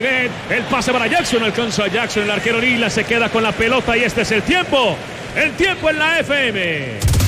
El pase para Jackson, alcanza a Jackson, el arquero Lila se queda con la pelota y este es el tiempo en la FM.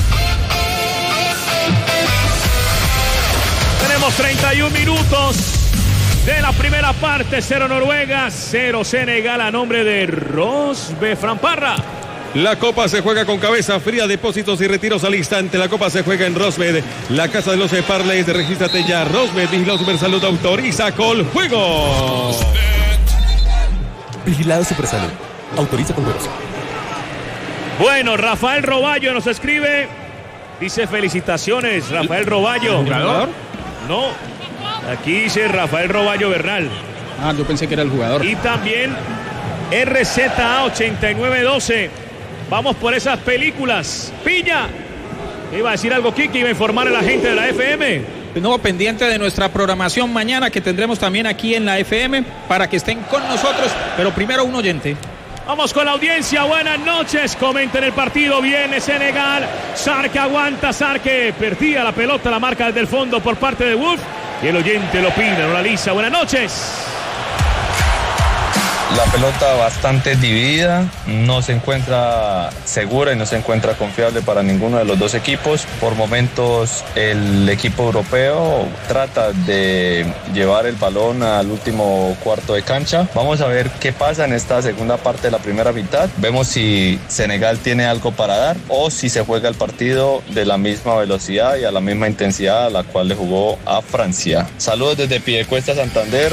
Tenemos 31 minutos de la primera parte, 0 Noruega, 0 Senegal a nombre de Rosbe Framparra. La Copa se juega con cabeza fría, depósitos y retiros al instante. La Copa se juega en Rosbed, la casa de los parlays. Regístrate ya. Rosbed, Vigilado Supersalud, autoriza con juego. Vigilado Supersalud, autoriza con juegos. Bueno, Rafael Roballo nos escribe. Dice felicitaciones, Rafael Roballo. ¿Jugador? No, aquí dice Rafael Roballo Bernal. Yo pensé que era el jugador. Y también RZA8912. Vamos por esas películas. Pilla. Iba a decir algo, Kiki, iba a informar a la gente de la FM. No, pendiente de nuestra programación mañana que tendremos también aquí en la FM para que estén con nosotros. Pero primero un oyente. Vamos con la audiencia, buenas noches. Comenten el partido, viene Senegal. Sark aguanta, Sark perdía la pelota, la marca desde el fondo por parte de Wolf. Y el oyente lo opina, lo analiza. Buenas noches. La pelota bastante dividida, no se encuentra segura y no se encuentra confiable para ninguno de los dos equipos. Por momentos el equipo europeo trata de llevar el balón al último cuarto de cancha. Vamos a ver qué pasa en esta segunda parte de la primera mitad. Vemos si Senegal tiene algo para dar o si se juega el partido de la misma velocidad y a la misma intensidad a la cual le jugó a Francia. Saludos desde Piedecuesta, Santander.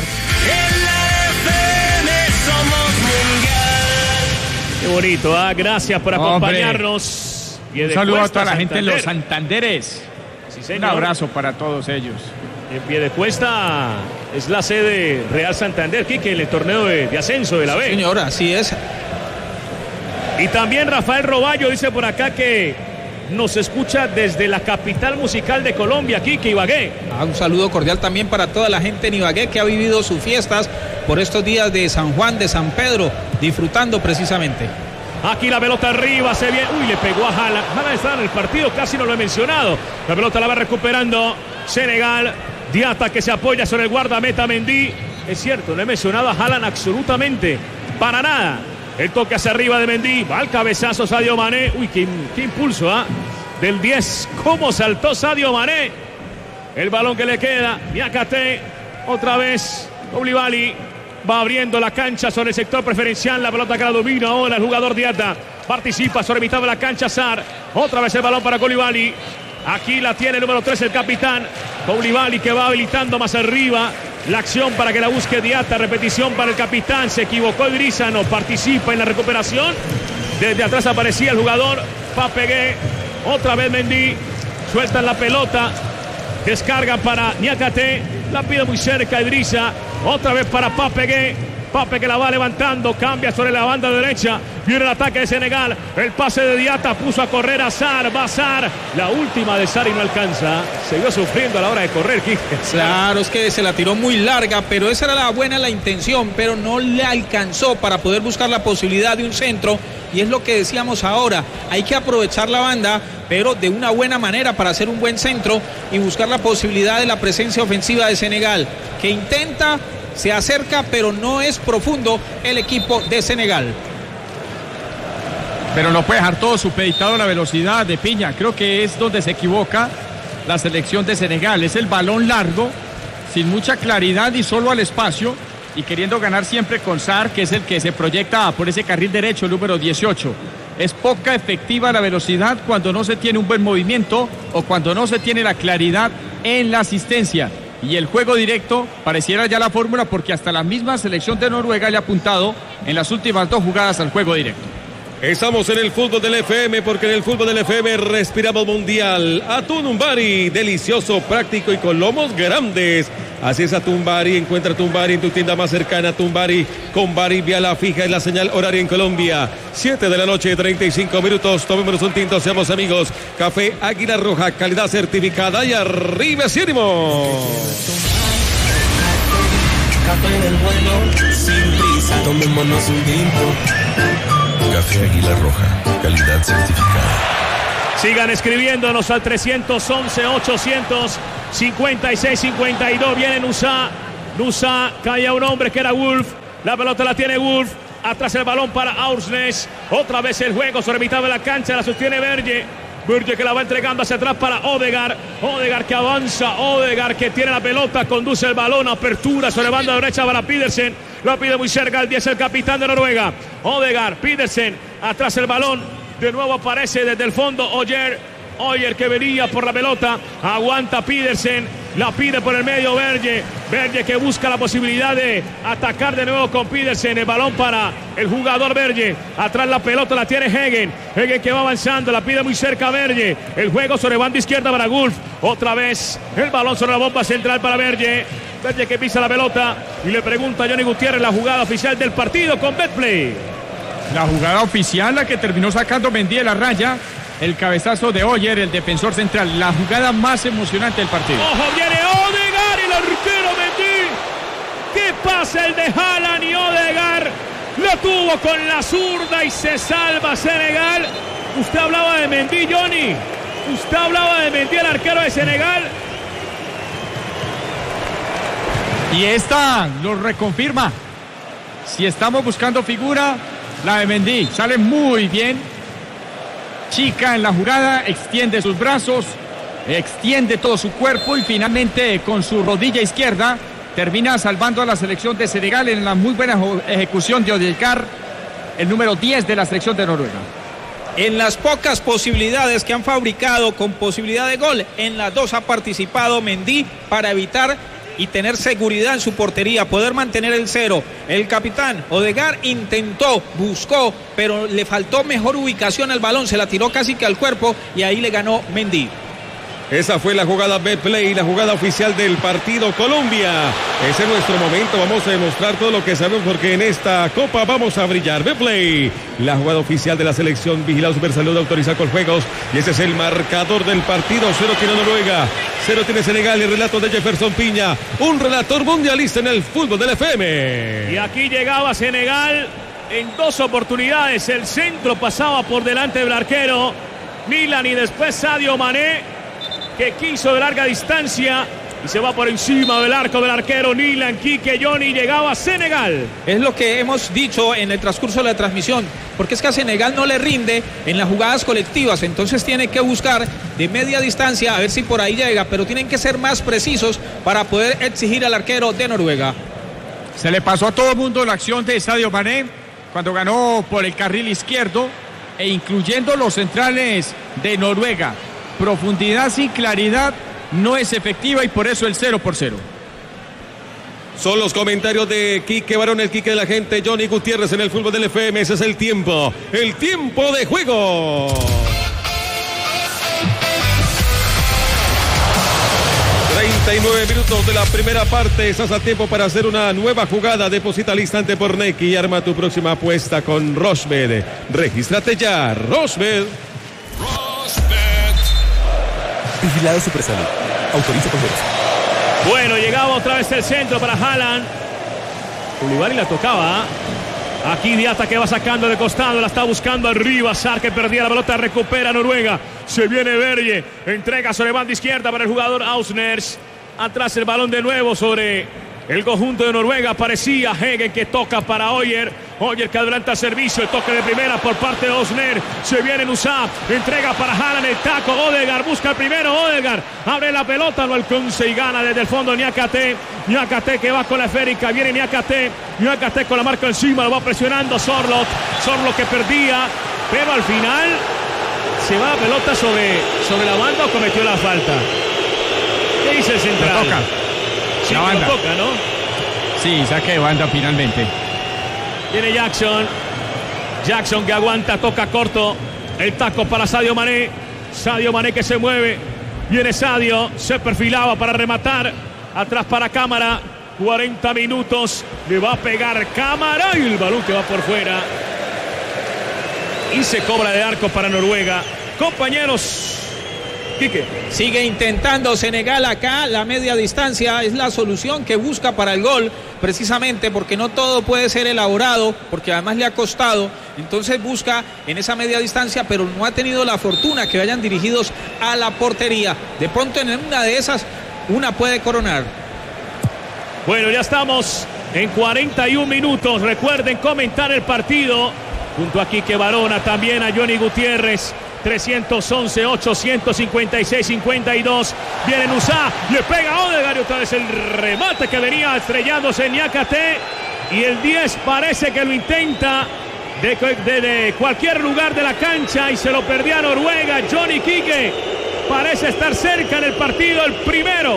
Qué bonito, gracias por acompañarnos. Un saludo a toda la gente de los Santanderes. Sí, señor. Un abrazo para todos ellos. En Piedecuesta es la sede Real Santander, Quique, en el torneo de ascenso de la B. Señor, así es. Y también Rafael Roballo dice por acá que nos escucha desde la capital musical de Colombia, Quique, Ibagué. Un saludo cordial también para toda la gente en Ibagué que ha vivido sus fiestas por estos días de San Juan, de San Pedro, disfrutando precisamente. Aquí la pelota arriba, se viene. Uy, le pegó a Haaland. Haaland está en el partido, casi no lo he mencionado. La pelota la va recuperando Senegal. Diata que se apoya sobre el guardameta Mendy. Es cierto, no he mencionado a Haaland absolutamente, para nada. El toque hacia arriba de Mendy. Va al cabezazo Sadio Mané. Uy, qué impulso, del 10. ¿Cómo saltó Sadio Mané? El balón que le queda. Niakate. Otra vez. Koulibaly. Va abriendo la cancha sobre el sector preferencial. La pelota que la domina ahora el jugador Diata. Participa sobre mitad de la cancha Sarr. Otra vez el balón para Koulibaly. Aquí la tiene el número 3, el capitán. Koulibaly que va habilitando más arriba. La acción para que la busque Diata. Repetición para el capitán. Se equivocó Idrissa. No participa en la recuperación. Desde atrás aparecía el jugador Pape Gueye. Otra vez Mendy. Sueltan la pelota. Descarga para Niakate. La pide muy cerca Idrissa. Otra vez para Pape Gueye. Pape que la va levantando. Cambia sobre la banda derecha. Viene el ataque de Senegal. El pase de Diata. Puso a correr a Sarr. Va Sarr. La última de Sarr y no alcanza. Se vio sufriendo a la hora de correr, Quique. Claro, es que se la tiró muy larga. Pero esa era la intención. Pero no le alcanzó para poder buscar la posibilidad de un centro. Y es lo que decíamos ahora. Hay que aprovechar la banda, pero de una buena manera para hacer un buen centro y buscar la posibilidad de la presencia ofensiva de Senegal, que intenta, se acerca, pero no es profundo el equipo de Senegal. Pero no puede dejar todo supeditado a la velocidad de Piña. Creo que es donde se equivoca la selección de Senegal. Es el balón largo, sin mucha claridad y solo al espacio, y queriendo ganar siempre con Sarr, que es el que se proyecta por ese carril derecho, el número 18. Es poca efectiva la velocidad cuando no se tiene un buen movimiento o cuando no se tiene la claridad en la asistencia. Y el juego directo pareciera ya la fórmula, porque hasta la misma selección de Noruega le ha apuntado en las últimas 2 jugadas al juego directo. Estamos en el fútbol del FM, porque en el fútbol del FM respiramos mundial. Atún Umbari, delicioso, práctico y con lomos grandes. Así es Atumbari, encuentra Atumbari en tu tienda más cercana. Atumbari con Bari vía la fija en la señal horaria en Colombia. 7 de la noche, 35 minutos. Tomémonos un tinto, seamos amigos. Café Águila Roja, calidad certificada y arriba Sinimo. Café del bueno, sin prisa, tomémonos un tinto. Café Águila Roja, calidad certificada. Sigan escribiéndonos al 311-856-52. Vienen USA Nusa, caía un hombre que era Wolf. La pelota la tiene Wolf. Atrás el balón para Ausnes. Otra vez el juego sobre mitad de la cancha. La sostiene Berge. Berge que la va entregando hacia atrás para Odegaard. Odegaard que avanza. Odegaard que tiene la pelota. Conduce el balón. Apertura sobre banda derecha para Pedersen. Lo pide muy cerca el 10, el capitán de Noruega. Odegaard, Pedersen. Atrás el balón. De nuevo aparece desde el fondo Oyer que venía por la pelota. Aguanta Pedersen. La pide por el medio Berge. Berge que busca la posibilidad de atacar de nuevo con Pedersen. El balón para el jugador Berge. Atrás la pelota la tiene Hegen. Hegen que va avanzando. La pide muy cerca Berge. El juego sobre banda izquierda para Gulf. Otra vez el balón sobre la bomba central para Berge. Berge que pisa la pelota. Y le pregunta a Johnny Gutiérrez la jugada oficial del partido con Betplay. La jugada oficial, la que terminó sacando Mendy de la raya. El cabezazo de Oyer, el defensor central. La jugada más emocionante del partido. ¡Ojo! Viene Odegaard y el arquero Mendy. ¿Qué pasa el de Haaland y Odegaard? Lo tuvo con la zurda y se salva Senegal. Usted hablaba de Mendy, Johnny. Usted hablaba de Mendy, el arquero de Senegal. Y esta lo reconfirma. Si estamos buscando figura, la de Mendy sale muy bien. Chica en la jugada, extiende sus brazos, extiende todo su cuerpo y finalmente con su rodilla izquierda termina salvando a la selección de Senegal en la muy buena ejecución de Odegaard, el número 10 de la selección de Noruega. En las pocas posibilidades que han fabricado con posibilidad de gol, en las dos ha participado Mendy para evitar y tener seguridad en su portería, poder mantener el cero. El capitán Odegaard intentó, buscó, pero le faltó mejor ubicación al balón, se la tiró casi que al cuerpo y ahí le ganó Mendy. Esa fue la jugada Betplay, la jugada oficial del partido Colombia. Ese es nuestro momento, vamos a demostrar todo lo que sabemos porque en esta copa vamos a brillar. Betplay, la jugada oficial de la selección, vigilado Supersalud, autorizado con juegos. Y ese es el marcador del partido. 0 tiene Noruega, 0 tiene Senegal. El relato de Jefferson Piña, un relator mundialista en el fútbol del FM. Y aquí llegaba Senegal en dos oportunidades. El centro pasaba por delante del arquero Milan y después Sadio Mané, que quiso de larga distancia y se va por encima del arco del arquero Nilan. Quique, Johnny, llegaba a Senegal. Es lo que hemos dicho en el transcurso de la transmisión, porque es que a Senegal no le rinde en las jugadas colectivas, entonces tiene que buscar de media distancia a ver si por ahí llega, pero tienen que ser más precisos para poder exigir al arquero de Noruega. Se le pasó a todo el mundo la acción de Sadio Mané cuando ganó por el carril izquierdo e incluyendo los centrales de Noruega. Profundidad sin claridad no es efectiva y por eso el 0-0. Son los comentarios de Quique Barón, el Quique de la gente, Johnny Gutiérrez en el fútbol del FM. Ese es el tiempo de juego. 39 minutos de la primera parte. Estás a tiempo para hacer una nueva jugada. Deposita al instante por Nequi y arma tu próxima apuesta con Rochbet. Regístrate ya, Rochbet. Vigilado Supersalud. Autoriza con juegos. Bueno, llegaba otra vez el centro para Haaland. Koulibaly la tocaba. Aquí Diata que va sacando de costado, la está buscando arriba. Sar que perdía la pelota, recupera Noruega. Se viene Berge, entrega sobre banda izquierda para el jugador Ausnes. Atrás el balón de nuevo sobre el conjunto de Noruega. Parecía Hegen que toca para Oyer. Oyer que adelanta servicio, el toque de primera por parte de Osner. Se viene Nusa, entrega para Haaland, el taco. Odegaard busca el primero. Odegaard abre la pelota, lo alcanza y gana desde el fondo Niakate. Niakate que va con la esférica, viene Niakate. Niakate con la marca encima, lo va presionando Sorloth. Sorloth que perdía, pero al final se va la pelota sobre la banda o cometió la falta. ¿Qué dice el central? Lo toca. Sí, la banda. Lo toca, ¿no? Sí, saque de banda finalmente. Viene Jackson. Jackson que aguanta, toca corto. El taco para Sadio Mané. Sadio Mané que se mueve. Viene Sadio, se perfilaba para rematar. Atrás para Cámara. 40 minutos. Le va a pegar Cámara y el balón que va por fuera. Y se cobra de arco para Noruega. Compañeros. Quique. Sigue intentando Senegal acá, la media distancia es la solución que busca para el gol, precisamente porque no todo puede ser elaborado, porque además le ha costado, entonces busca en esa media distancia, pero no ha tenido la fortuna que vayan dirigidos a la portería. De pronto en una de esas, una puede coronar. Bueno, ya estamos en 41 minutos. Recuerden comentar el partido junto a Quique Barona, también a Johnny Gutiérrez. 311-856-52. Viene Nusá, le pega a Odegaard y otra vez el remate que venía estrellándose en Niakate. Y el 10 parece que lo intenta de cualquier lugar de la cancha y se lo perdió a Noruega. Johnny Quique parece estar cerca en el partido, el primero.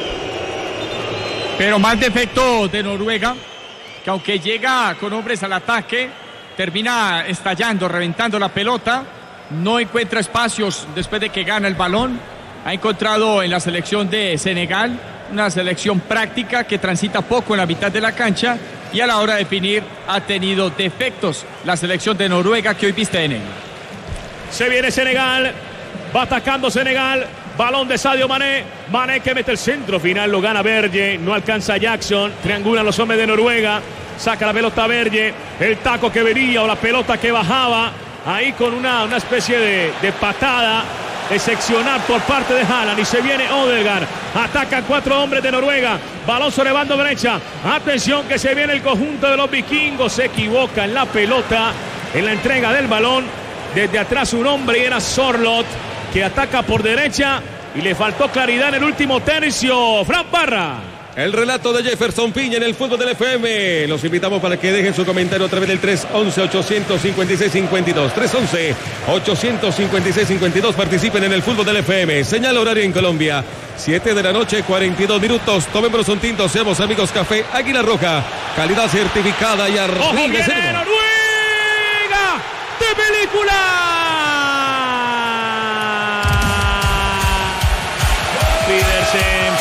Pero más defecto de Noruega, que aunque llega con hombres al ataque, termina estallando, reventando la pelota. No encuentra espacios después de que gana el balón. Ha encontrado en la selección de Senegal una selección práctica que transita poco en la mitad de la cancha y a la hora de definir ha tenido defectos la selección de Noruega que hoy viste en él. Se viene Senegal, va atacando Senegal. Balón de Sadio Mané. Mané que mete el centro final, lo gana Berge. No alcanza Jackson. Triangulan los hombres de Noruega. Saca la pelota Berge. El taco que venía o la pelota que bajaba. Ahí con una especie de patada excepcional por parte de Haaland. Y se viene Odegaard. Atacan 4 hombres de Noruega. Balón sobre banda derecha. Atención que se viene el conjunto de los vikingos. Se equivoca en la pelota. En la entrega del balón. Desde atrás un hombre y era Sorloth, que ataca por derecha. Y le faltó claridad en el último tercio. Fran Barra. El relato de Jefferson Piña en el fútbol del FM. Los invitamos para que dejen su comentario a través del 311-856-52. 311-856-52. Participen en el fútbol del FM. Señal horario en Colombia. 7 de la noche, 42 minutos. Tomémonos un tinto, seamos amigos. Café Águila Roja. Calidad certificada y arriba. ¡Ojo, viene Noruega! ¡De película! Pedersen.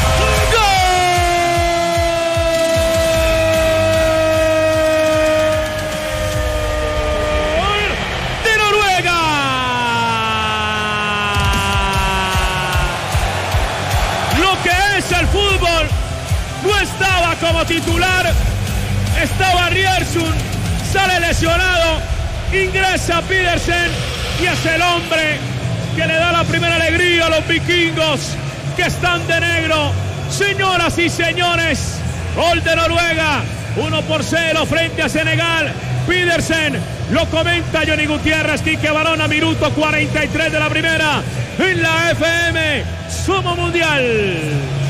No estaba como titular, estaba Riersun, sale lesionado, ingresa Pedersen y es el hombre que le da la primera alegría a los vikingos que están de negro. Señoras y señores, gol de Noruega, 1-0 frente a Senegal. Pedersen, lo comenta Johnny Gutiérrez, Quique Barona, minuto 43 de la primera. En la FM, somos mundial.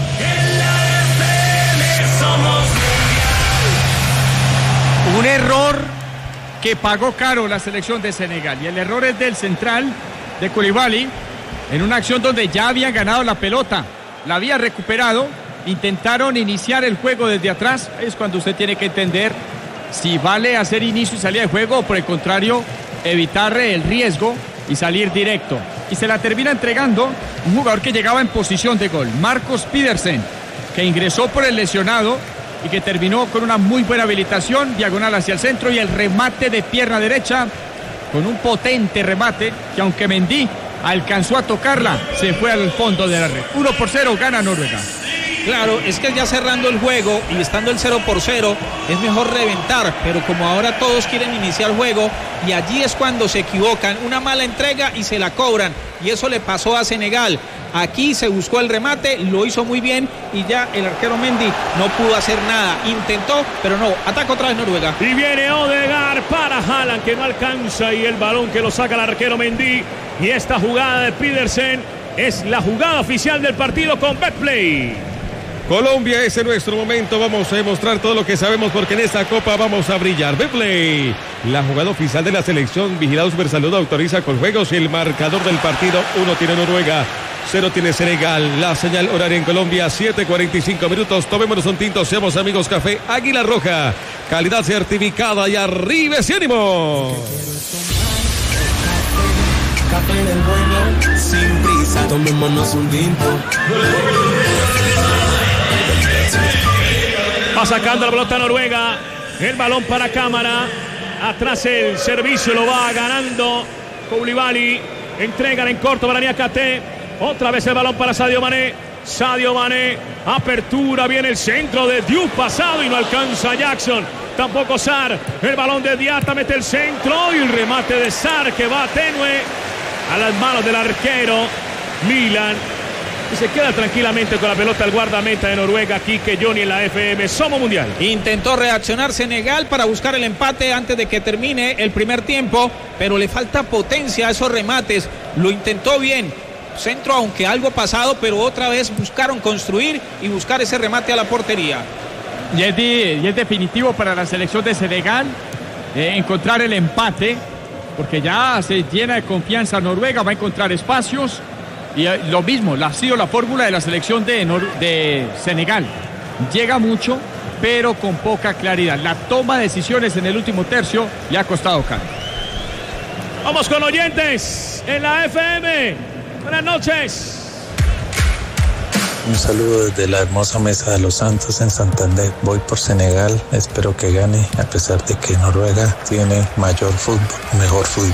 Un error que pagó caro la selección de Senegal y el error es del central de Koulibaly en una acción donde ya habían ganado la pelota, la había recuperado, intentaron iniciar el juego desde atrás. Es cuando usted tiene que entender si vale hacer inicio y salida de juego o por el contrario evitar el riesgo y salir directo, y se la termina entregando un jugador que llegaba en posición de gol, Marcus Pedersen, que ingresó por el lesionado y que terminó con una muy buena habilitación, diagonal hacia el centro y el remate de pierna derecha, con un potente remate que aunque Mendy alcanzó a tocarla, se fue al fondo de la red. 1-0 gana Noruega. Claro, es que ya cerrando el juego y estando el 0-0 es mejor reventar, pero como ahora todos quieren iniciar el juego y allí es cuando se equivocan, una mala entrega y se la cobran, y eso le pasó a Senegal. Aquí se buscó el remate, lo hizo muy bien y ya el arquero Mendy no pudo hacer nada, intentó, pero no, ataca otra vez Noruega. Y viene Odegaard para Haaland, que no alcanza, y el balón que lo saca el arquero Mendy. Y esta jugada de Pedersen es la jugada oficial del partido con Betplay. Colombia, ese es nuestro momento. Vamos a demostrar todo lo que sabemos porque en esta copa vamos a brillar. Betplay, la jugada oficial de la selección. Vigilado Supersalud autoriza con juegos y el marcador del partido. 1 tiene Noruega, 0 tiene Senegal. La señal horaria en Colombia, 7:45 minutos. Tomémonos un tinto, seamos amigos. Café Águila Roja, calidad certificada y arriba ese ánimo. Café del bueno, sin prisa, tomémonos un tinto. Va sacando la pelota Noruega. El balón para cámara. Atrás el servicio lo va ganando Koulibaly. Entregan en corto para Niakate. Otra vez el balón para Sadio Mané. Sadio Mané. Apertura. Viene el centro de Diouf pasado y no alcanza Jackson. Tampoco Sarr. El balón de Diatta mete el centro y el remate de Sarr que va tenue a las manos del arquero Milan. Y se queda tranquilamente con la pelota el guardameta de Noruega, Quique Johnny en la FM. Somos mundial. Intentó reaccionar Senegal para buscar el empate antes de que termine el primer tiempo, pero le falta potencia a esos remates. Lo intentó bien. Centro, aunque algo pasado, pero otra vez buscaron construir y buscar ese remate a la portería. Y es definitivo para la selección de Senegal encontrar el empate, porque ya se llena de confianza Noruega, va a encontrar espacios. Y lo mismo, ha sido la fórmula de la selección de Senegal. Llega mucho, pero con poca claridad. La toma de decisiones en el último tercio le ha costado caro. Vamos con oyentes en la FM. Buenas noches. Un saludo desde la hermosa Mesa de los Santos en Santander. Voy por Senegal, espero que gane, a pesar de que Noruega tiene mayor fútbol, mejor fútbol.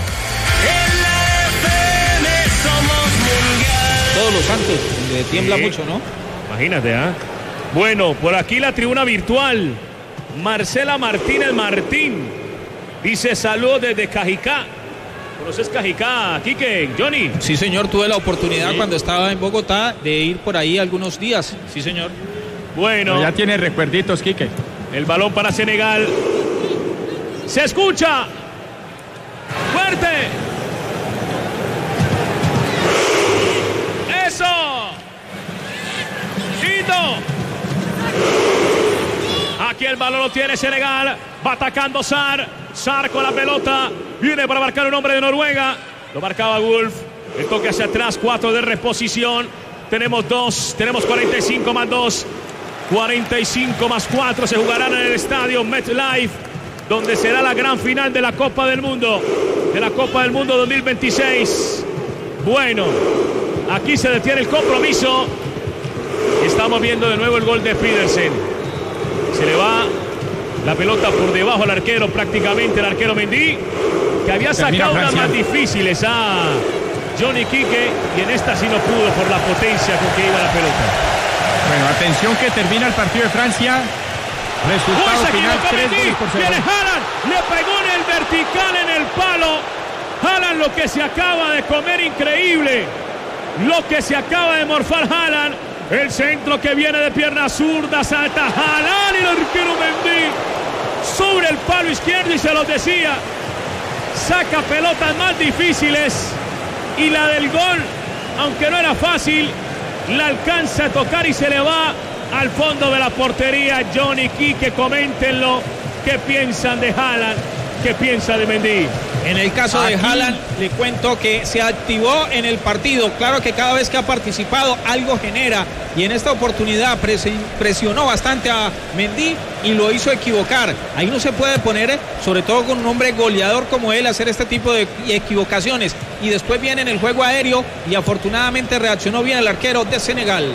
Todos los Santos, le tiembla mucho, ¿no? Imagínate, ¿ah? Bueno, por aquí la tribuna virtual. Marcela Martínez Martín dice saludos desde Cajicá. ¿Conoces Cajicá, Quique, Johnny? Sí, señor, tuve la oportunidad cuando estaba en Bogotá de ir por ahí algunos días. Sí, señor. Bueno. Pero ya tiene recuerditos, Quique. El balón para Senegal. Se escucha. Fuerte. Eso. Tito. Aquí el balón lo tiene Senegal. Va atacando Sar. Sar con la pelota. Viene para marcar un hombre de Noruega. Lo marcaba Wolf. El toque hacia atrás. 4 de reposición. Tenemos 2. Tenemos 45 más 2. 45 más 4 se jugarán en el estadio MetLife, donde será la gran final de la Copa del Mundo. De la Copa del Mundo 2026. Bueno, aquí se detiene el compromiso. Estamos viendo de nuevo el gol de Pedersen. Se le va la pelota por debajo al arquero, prácticamente el arquero Mendy, que había sacado unas más difíciles a Johnny Quique, y en esta sí no pudo por la potencia con que iba la pelota. Bueno, atención que termina el partido de Francia. Resultado final 3-0. Viene Haaland, le pegó en el vertical, en el palo. Haaland, lo que se acaba de comer, increíble. Lo que se acaba de morfar Haaland. El centro que viene de pierna zurda, salta Haaland y el arquero Mendy sobre el palo izquierdo, y se los decía, saca pelotas más difíciles, y la del gol, aunque no era fácil, la alcanza a tocar y se le va al fondo de la portería. Johnny Quique, coméntenlo, ¿qué piensan de Haaland? ¿Qué piensa de Mendy? En el caso de Haaland, le cuento que se activó en el partido. Claro que cada vez que ha participado algo genera, y en esta oportunidad presionó bastante a Mendy y lo hizo equivocar. Ahí no se puede poner, sobre todo con un hombre goleador como él, hacer este tipo de equivocaciones. Y después viene en el juego aéreo, y afortunadamente reaccionó bien el arquero de Senegal.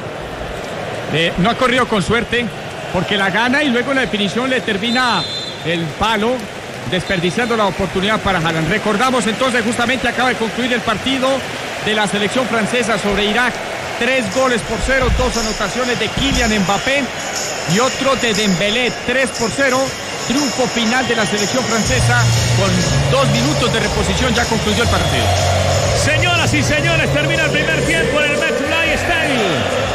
No ha corrido con suerte, porque la gana y luego la definición le termina el palo, desperdiciando la oportunidad para Haaland. Recordamos entonces, justamente acaba de concluir el partido de la selección francesa sobre Irak. 3-0, 2 anotaciones de Kylian Mbappé y otro de Dembélé. 3-0, triunfo final de la selección francesa. Con 2 minutos de reposición ya concluyó el partido. Señoras y señores, termina el primer tiempo en el MetLife Stadium.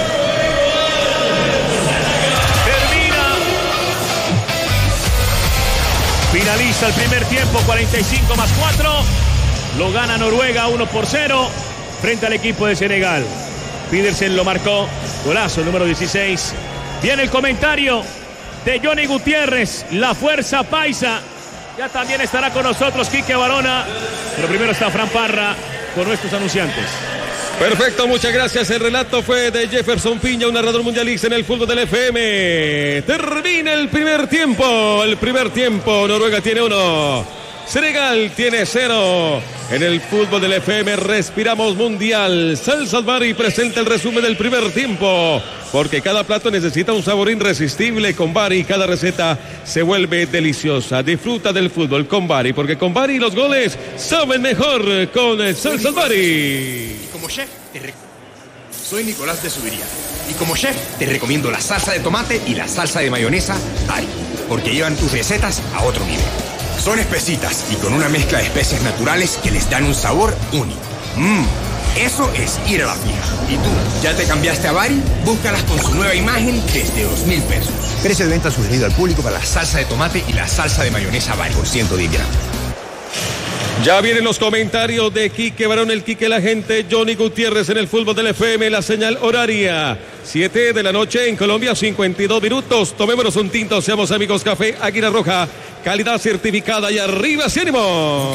Finaliza el primer tiempo, 45 más 4. Lo gana Noruega 1-0 frente al equipo de Senegal. Pedersen lo marcó. Golazo, número 16. Viene el comentario de Johnny Gutiérrez, la fuerza paisa. Ya también estará con nosotros Quique Barona. Pero primero está Fran Parra con nuestros anunciantes. Perfecto, muchas gracias. El relato fue de Jefferson Piña, un narrador mundialista en el fútbol del FM. Termina el primer tiempo. El primer tiempo, Noruega tiene 1, Senegal tiene 0. En el fútbol del FM respiramos mundial. Salsa Bari presenta el resumen del primer tiempo, porque cada plato necesita un sabor irresistible. Con Bari cada receta se vuelve deliciosa. Disfruta del fútbol con Bari, porque con Bari los goles saben mejor con Salsa Bari. Y como chef, soy Nicolás de Subiría, y como chef te recomiendo la salsa de tomate y la salsa de mayonesa Bari, porque llevan tus recetas a otro nivel. Son espesitas y con una mezcla de especias naturales que les dan un sabor único. Eso es ir a la fija. ¿Y tú, ya te cambiaste a Bari? Búscalas con su nueva imagen desde 2.000 pesos. Precio de venta sugerido al público para la salsa de tomate y la salsa de mayonesa Bari por 110 gramos. Ya vienen los comentarios de Quique Barón, el Quique, la gente, Johnny Gutiérrez en el fútbol del FM, la señal horaria, 7 de la noche en Colombia, 52 minutos. Tomémonos un tinto, seamos amigos. Café Águila Roja, calidad certificada y arriba, ¡sí, ánimo!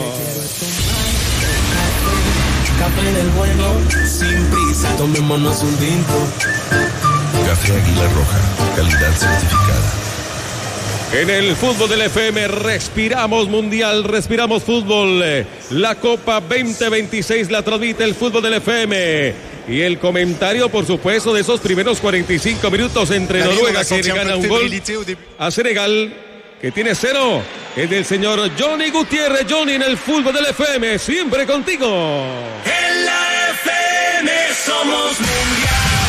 Café del bueno, sin prisa, tomémonos un tinto. Café Águila Roja, calidad certificada. En el fútbol del FM respiramos mundial, respiramos fútbol. La Copa 2026 la transmite el fútbol del FM. Y el comentario, por supuesto, de esos primeros 45 minutos entre Noruega, que gana un gol, a Senegal, que tiene 0, es del señor Johnny Gutiérrez. Johnny, en el fútbol del FM, siempre contigo. En la FM somos mundial.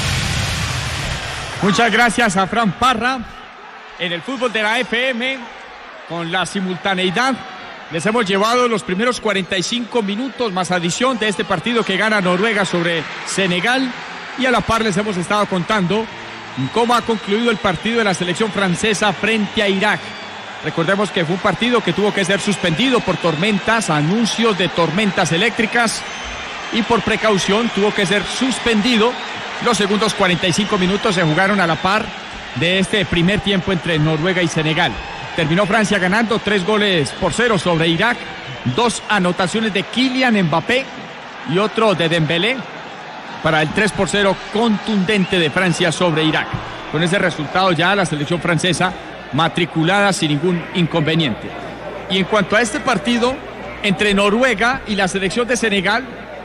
Muchas gracias a Fran Parra. En el fútbol de la FM, con la simultaneidad, les hemos llevado los primeros 45 minutos más adición de este partido que gana Noruega sobre Senegal, y a la par les hemos estado contando cómo ha concluido el partido de la selección francesa frente a Irak. Recordemos que fue un partido que tuvo que ser suspendido por tormentas, anuncios de tormentas eléctricas, y por precaución tuvo que ser suspendido. Los segundos 45 minutos se jugaron a la par de este primer tiempo entre Noruega y Senegal. Terminó Francia ganando 3-0 sobre Irak, 2 anotaciones de Kylian Mbappé y otro de Dembélé para el 3-0 contundente de Francia sobre Irak. Con ese resultado ya la selección francesa matriculada sin ningún inconveniente. Y en cuanto a este partido entre Noruega y la selección de Senegal,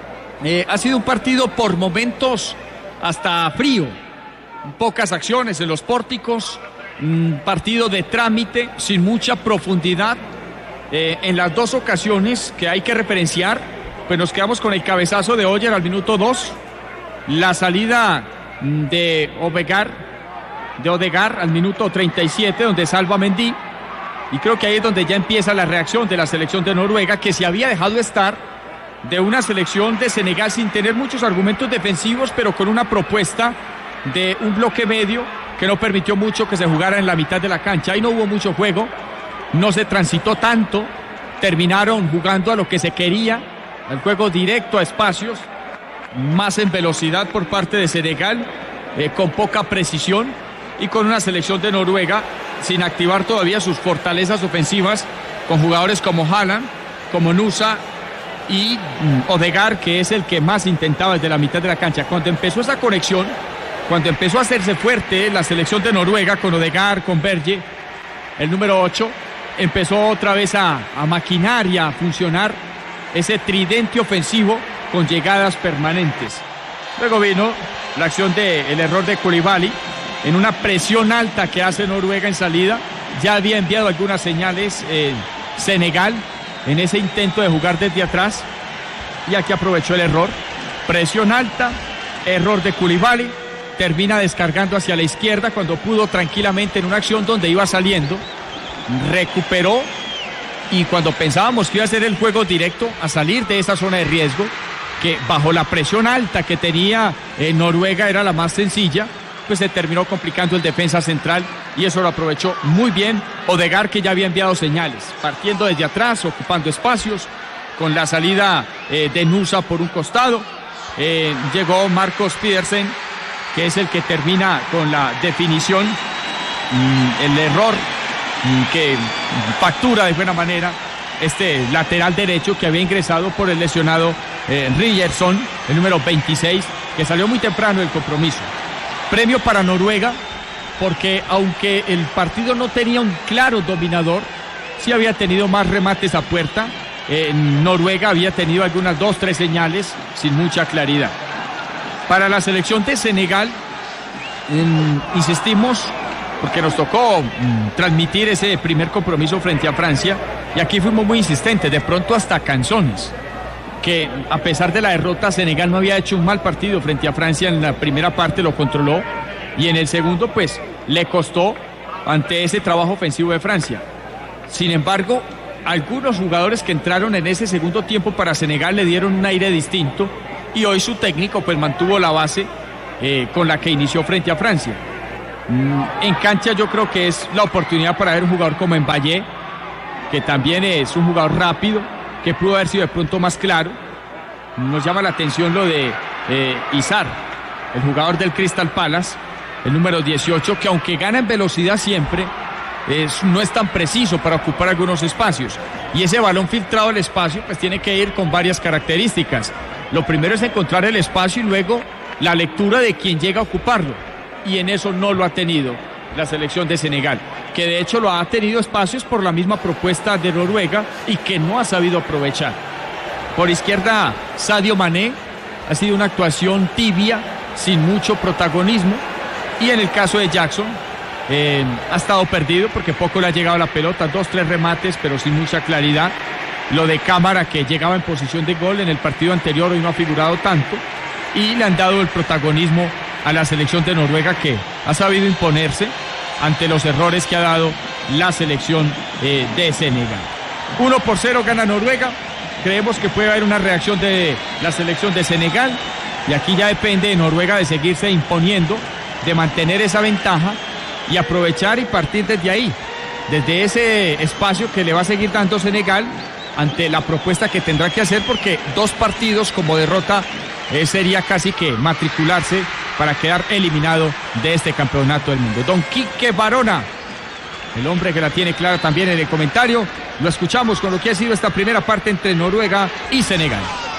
ha sido un partido por momentos hasta frío. Pocas acciones en los pórticos, un partido de trámite sin mucha profundidad. En las dos ocasiones que hay que referenciar, pues nos quedamos con el cabezazo de Oyer al minuto 2, la salida de Odegaard al minuto 37, donde salva Mendy, y creo que ahí es donde ya empieza la reacción de la selección de Noruega, que se había dejado estar de una selección de Senegal sin tener muchos argumentos defensivos, pero con una propuesta de un bloque medio que no permitió mucho que se jugara en la mitad de la cancha. Ahí no hubo mucho juego, no se transitó tanto, terminaron jugando a lo que se quería, al juego directo a espacios, más en velocidad por parte de Senegal, con poca precisión, y con una selección de Noruega sin activar todavía sus fortalezas ofensivas, con jugadores como Haaland, como Nusa y Odegaard, que es el que más intentaba desde la mitad de la cancha. Cuando empezó esa conexión, cuando empezó a hacerse fuerte la selección de Noruega con Odegaard, con Berge, el número 8, empezó otra vez a maquinar y a funcionar ese tridente ofensivo con llegadas permanentes. Luego vino la acción del error de Koulibaly en una presión alta que hace Noruega en salida. Ya había enviado algunas señales Senegal en ese intento de jugar desde atrás, y aquí aprovechó el error. Presión alta, error de Koulibaly, termina descargando hacia la izquierda cuando pudo tranquilamente en una acción donde iba saliendo, recuperó, y cuando pensábamos que iba a ser el juego directo a salir de esa zona de riesgo, que bajo la presión alta que tenía Noruega era la más sencilla, pues se terminó complicando el defensa central, y eso lo aprovechó muy bien Odegaard, que ya había enviado señales, partiendo desde atrás, ocupando espacios, con la salida de Nusa por un costado. Llegó Marcos Pedersen, que es el que termina con la definición, el error que factura de buena manera este lateral derecho que había ingresado por el lesionado Ryerson, el número 26, que salió muy temprano del compromiso. Premio para Noruega, porque aunque el partido no tenía un claro dominador, sí había tenido más remates a puerta. Noruega había tenido algunas 2-3 señales sin mucha claridad. Para la selección de Senegal, insistimos, porque nos tocó transmitir ese primer compromiso frente a Francia, y aquí fuimos muy insistentes, de pronto hasta canzones, que a pesar de la derrota, Senegal no había hecho un mal partido frente a Francia. En la primera parte lo controló, y en el segundo pues le costó ante ese trabajo ofensivo de Francia. Sin embargo, algunos jugadores que entraron en ese segundo tiempo para Senegal le dieron un aire distinto, y hoy su técnico pues mantuvo la base con la que inició frente a Francia. En cancha yo creo que es la oportunidad para ver un jugador como Mbappé, que también es un jugador rápido, que pudo haber sido de pronto más claro. Nos llama la atención lo de Izar, el jugador del Crystal Palace, el número 18, que aunque gana en velocidad siempre, no es tan preciso para ocupar algunos espacios. Y ese balón filtrado al espacio pues tiene que ir con varias características. Lo primero es encontrar el espacio y luego la lectura de quien llega a ocuparlo. Y en eso no lo ha tenido la selección de Senegal, que de hecho lo ha tenido espacios por la misma propuesta de Noruega y que no ha sabido aprovechar. Por izquierda, Sadio Mané, ha sido una actuación tibia, sin mucho protagonismo. Y en el caso de Jackson, ha estado perdido porque poco le ha llegado la pelota, 2-3 remates, pero sin mucha claridad. Lo de Cámara, que llegaba en posición de gol en el partido anterior, hoy no ha figurado tanto. Y le han dado el protagonismo a la selección de Noruega, que ha sabido imponerse ante los errores que ha dado la selección de Senegal. 1-0 gana Noruega. Creemos que puede haber una reacción de la selección de Senegal, y aquí ya depende de Noruega de seguirse imponiendo, de mantener esa ventaja y aprovechar y partir desde ahí, desde ese espacio que le va a seguir dando Senegal ante la propuesta que tendrá que hacer, porque 2 partidos como derrota sería casi que matricularse para quedar eliminado de este campeonato del mundo. Don Quique Barona, el hombre que la tiene clara también en el comentario, lo escuchamos con lo que ha sido esta primera parte entre Noruega y Senegal.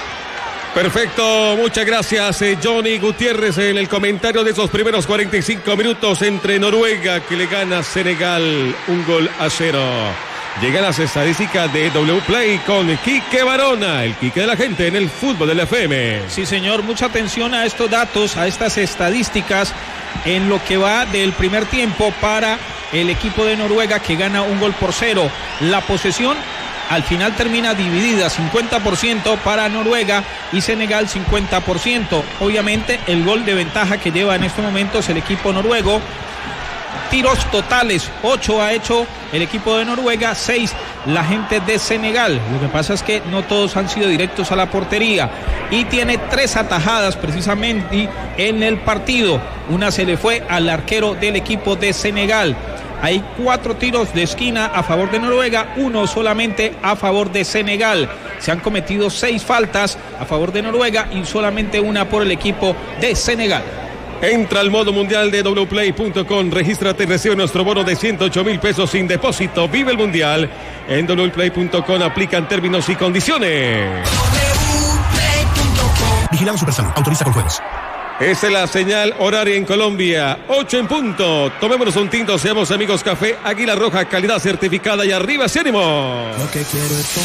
Perfecto, muchas gracias Johnny Gutiérrez en el comentario de esos primeros 45 minutos entre Noruega, que le gana a Senegal 1-0. Llegan las estadísticas de Wplay con Quique Barona, el Quique de la gente en el fútbol del FM. Sí, señor, mucha atención a estos datos, a estas estadísticas en lo que va del primer tiempo para el equipo de Noruega, que gana 1-0. La posesión al final termina dividida, 50% para Noruega y Senegal 50%. Obviamente el gol de ventaja que lleva en estos momentos el equipo noruego. Tiros totales, 8 ha hecho el equipo de Noruega, 6 la gente de Senegal. Lo que pasa es que no todos han sido directos a la portería, y tiene 3 atajadas precisamente en el partido. Una se le fue al arquero del equipo de Senegal. Hay 4 tiros de esquina a favor de Noruega, 1 solamente a favor de Senegal. Se han cometido 6 faltas a favor de Noruega y solamente 1 por el equipo de Senegal. Entra al modo mundial de wplay.com, regístrate y recibe nuestro bono de 108,000 pesos sin depósito. Vive el mundial en wplay.com, aplican términos y condiciones. Vigilado Supersalud, autoriza con juegos. Esa es la señal horaria en Colombia, 8 en punto. Tomémonos un tinto, seamos amigos. Café Águila Roja, calidad certificada, y arriba ese ánimo. Lo que quiero es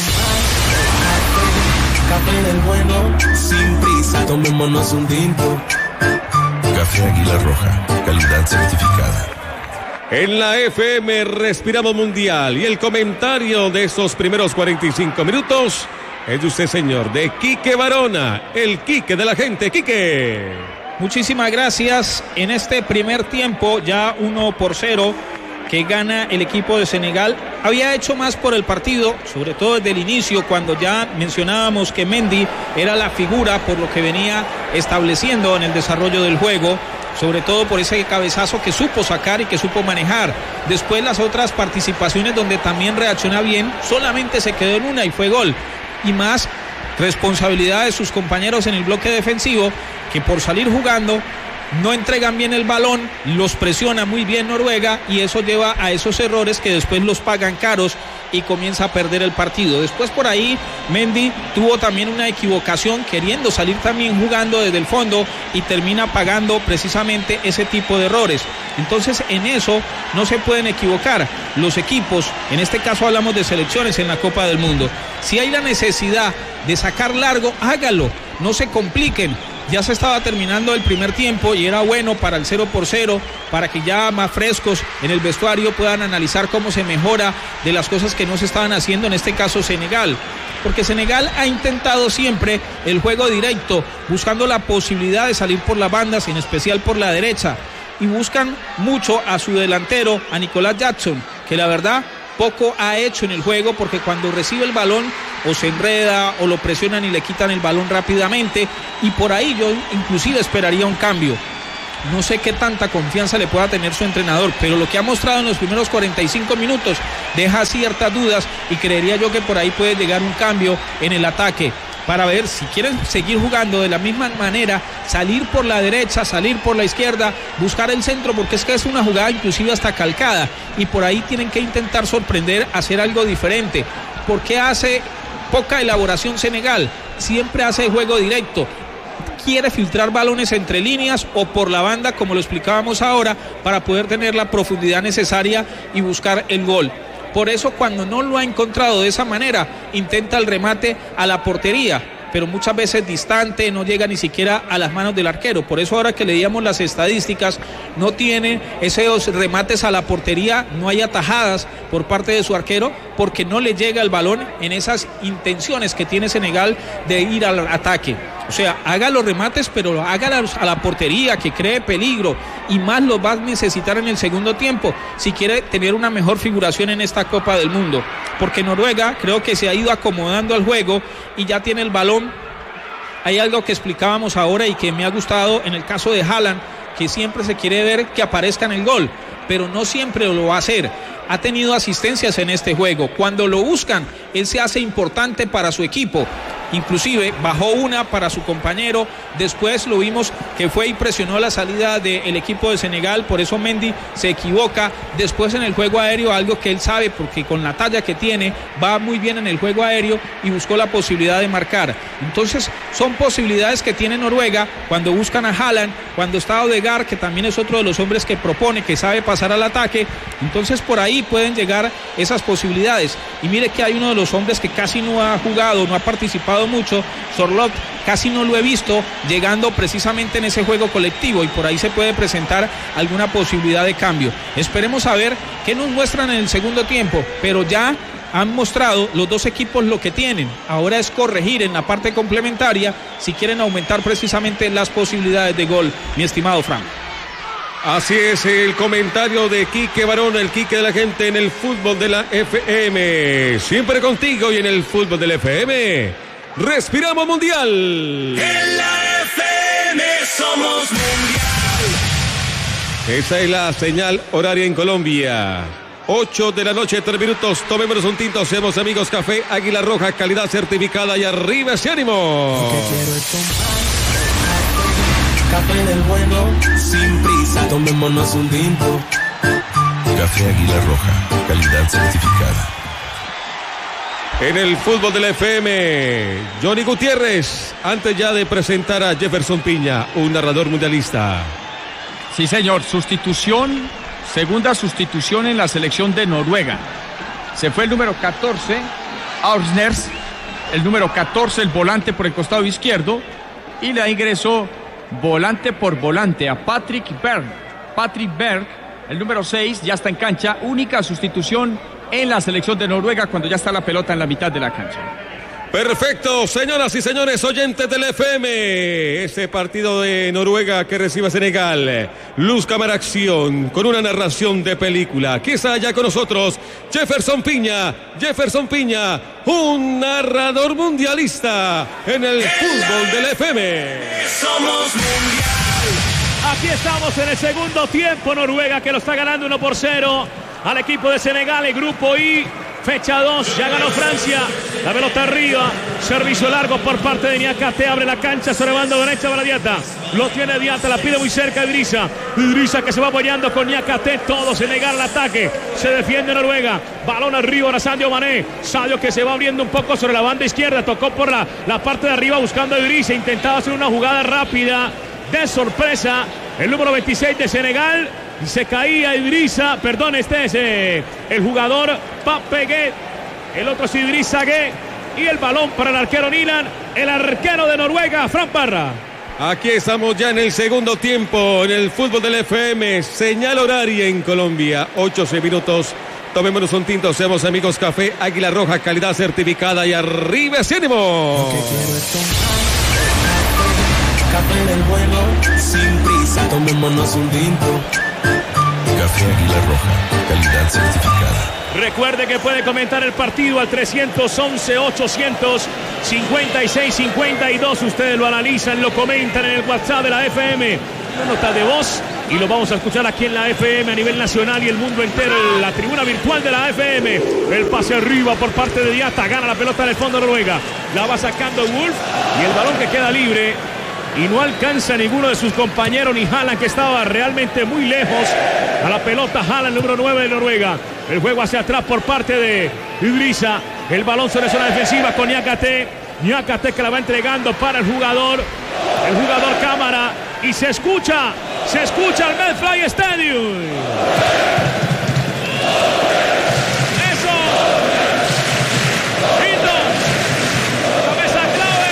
tomar café del bueno, sin prisa. Tomémonos un tinto. Café Águila Roja, calidad certificada. En la FM respiramos mundial, y el comentario de esos primeros 45 minutos es de usted, señor, de Quique Barona, el Quique de la gente. Quique. Muchísimas gracias. En este primer tiempo, ya 1-0 que gana el equipo de Senegal. Había hecho más por el partido, sobre todo desde el inicio, cuando ya mencionábamos que Mendy era la figura por lo que venía estableciendo en el desarrollo del juego, sobre todo por ese cabezazo que supo sacar y que supo manejar. Después las otras participaciones donde también reacciona bien, solamente se quedó en una y fue gol. Y más responsabilidad de sus compañeros en el bloque defensivo, que por salir jugando no entregan bien el balón, los presiona muy bien Noruega, y eso lleva a esos errores que después los pagan caros y comienza a perder el partido. Después por ahí Mendy tuvo también una equivocación queriendo salir también jugando desde el fondo y termina pagando precisamente ese tipo de errores. Entonces en eso no se pueden equivocar los equipos, en este caso hablamos de selecciones en la Copa del Mundo. Si hay la necesidad de sacar largo, hágalo, no se compliquen. Ya se estaba terminando el primer tiempo y era bueno para el 0-0, para que ya más frescos en el vestuario puedan analizar cómo se mejora de las cosas que no se estaban haciendo, en este caso Senegal. Porque Senegal ha intentado siempre el juego directo, buscando la posibilidad de salir por las bandas, en especial por la derecha. Y buscan mucho a su delantero, a Nicolás Jackson, que la verdad poco ha hecho en el juego, porque cuando recibe el balón o se enreda o lo presionan y le quitan el balón rápidamente, y por ahí yo inclusive esperaría un cambio. No sé qué tanta confianza le pueda tener su entrenador, pero lo que ha mostrado en los primeros 45 minutos deja ciertas dudas y creería yo que por ahí puede llegar un cambio en el ataque para ver si quieren seguir jugando de la misma manera, salir por la derecha, salir por la izquierda, buscar el centro, porque es que es una jugada inclusive hasta calcada y por ahí tienen que intentar sorprender, hacer algo diferente. ¿Por qué hace poca elaboración Senegal? Siempre hace juego directo. Quiere filtrar balones entre líneas o por la banda, como lo explicábamos ahora, para poder tener la profundidad necesaria y buscar el gol. Por eso cuando no lo ha encontrado de esa manera, intenta el remate a la portería, pero muchas veces distante, no llega ni siquiera a las manos del arquero. Por eso ahora que leíamos las estadísticas, no tiene esos remates a la portería, no hay atajadas por parte de su arquero, porque no le llega el balón en esas intenciones que tiene Senegal de ir al ataque. O sea, haga los remates, pero hágalos a la portería, que cree peligro, y más los va a necesitar en el segundo tiempo si quiere tener una mejor figuración en esta Copa del Mundo, porque Noruega creo que se ha ido acomodando al juego y ya tiene el balón. Hay algo que explicábamos ahora y que me ha gustado en el caso de Haaland, que siempre se quiere ver que aparezca en el gol, pero no siempre lo va a hacer. Ha tenido asistencias en este juego. Cuando lo buscan, él se hace importante para su equipo. Inclusive bajó una para su compañero, después lo vimos que fue y presionó la salida del equipo de Senegal, por eso Mendy se equivoca. Después en el juego aéreo, algo que él sabe, porque con la talla que tiene, va muy bien en el juego aéreo y buscó la posibilidad de marcar. Entonces son posibilidades que tiene Noruega cuando buscan a Haaland, cuando está Odegaard, que también es otro de los hombres que propone, que sabe pasar al ataque. Entonces por ahí pueden llegar esas posibilidades. Y mire que hay uno de los hombres que casi no ha jugado, no ha participado mucho, Sorloth, casi no lo he visto llegando precisamente en ese juego colectivo, y por ahí se puede presentar alguna posibilidad de cambio. Esperemos a ver qué nos muestran en el segundo tiempo, pero ya han mostrado los dos equipos lo que tienen. Ahora es corregir en la parte complementaria si quieren aumentar precisamente las posibilidades de gol, mi estimado Frank. Así es el comentario de Quique Barón, el Quique de la gente en el fútbol de la FM. Siempre contigo y en el fútbol de la FM. Respiramos mundial. En la FM somos mundial. Esa es la señal horaria en Colombia. 8 de la noche, 3 minutos. Tomémonos un tinto, seamos amigos. Café Águila Roja, calidad certificada, y arriba ese ánimo. Café del bueno, sin prisa, tomémonos un tinto. Café Águila Roja, calidad certificada. En el fútbol de la FM, Johnny Gutiérrez, antes ya de presentar a Jefferson Piña, un narrador mundialista. Sí, señor, sustitución, segunda sustitución en la selección de Noruega. Se fue el número 14, Aursnes, el número 14, el volante por el costado izquierdo, y le ingresó volante por volante a Patrick Berg. Patrick Berg, el número 6, ya está en cancha, única sustitución en la selección de Noruega cuando ya está la pelota en la mitad de la cancha. Perfecto, señoras y señores oyentes del FM, ese partido de Noruega que recibe a Senegal, luz, cámara, acción, con una narración de película. Aquí está ya con nosotros Jefferson Piña, un narrador mundialista en el fútbol del FM. Somos mundial. Aquí estamos en el segundo tiempo. Noruega que lo está ganando 1-0 al equipo de Senegal, el grupo I. Fecha 2, ya ganó Francia. La pelota arriba, servicio largo por parte de Niakate, abre la cancha sobre banda derecha para Diata. Lo tiene Diata, la pide muy cerca Idrissa. Idrissa que se va apoyando con Niakate, todo Senegal al ataque. Se defiende Noruega, balón arriba ahora Sadio Mané. Sadio que se va abriendo un poco sobre la banda izquierda, tocó por la parte de arriba buscando a Idrissa, intentaba hacer una jugada rápida de sorpresa. El número 26 de Senegal. Se caía Idrissa, perdón, este es el jugador Pape Gueye, el otro es Idrissa Gueye, y el balón para el arquero Nilan, el arquero de Noruega, Fran Parra. Aquí estamos ya en el segundo tiempo, en el fútbol del FM, señal horaria en Colombia, 8 minutos. Tomémonos un tinto, seamos amigos. Café Águila Roja, calidad certificada, y arriba ese ánimo. Café del bueno, sin prisa, tomémonos un tinto. Café Águila Roja, calidad certificada. Recuerde que puede comentar el partido al 311-856-52. Ustedes lo analizan, lo comentan en el WhatsApp de la FM. Una nota de voz y lo vamos a escuchar aquí en la FM a nivel nacional y el mundo entero. En la tribuna virtual de la FM. El pase arriba por parte de Diata. Gana la pelota en el fondo de Noruega. La va sacando Wolf y el balón que queda libre. Y no alcanza ninguno de sus compañeros, ni Haaland, que estaba realmente muy lejos. A la pelota Haaland, número 9 de Noruega. El juego hacia atrás por parte de Idrissa. El balón sobre zona defensiva con Niakate. Niakate que la va entregando para el jugador Cámara. Y se escucha el Medfly Stadium. Eso. Lindo. Cabeza clave.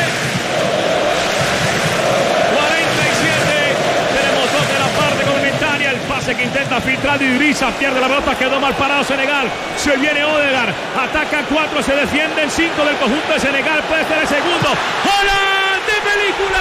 47. Tenemos dos de la parte complementaria. El pase que intenta filtrar Idrissa. Pierde la pelota. Quedó mal parado Senegal. Se viene Odegaard. Atacan 4. Se defienden 5 del conjunto de Senegal. Puede ser el segundo. ¡Haaland de película!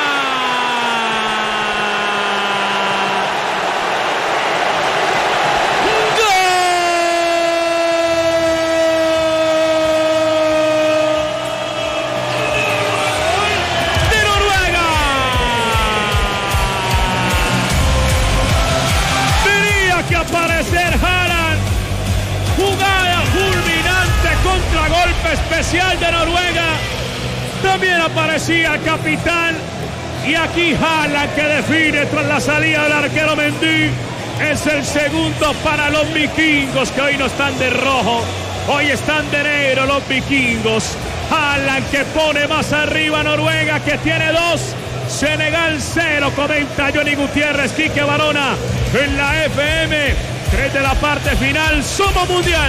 Aparecer Haaland, jugada fulminante, contragolpe especial de Noruega. También aparecía el capitán y aquí Haaland que define tras la salida del arquero Mendy. Es el segundo para los vikingos, que hoy no están de rojo, hoy están de negro los vikingos. Haaland que pone más arriba a Noruega, que tiene 2. Senegal 0, comenta Johnny Gutiérrez, Quique Barona en la FM. 3 de la parte final, somos mundial.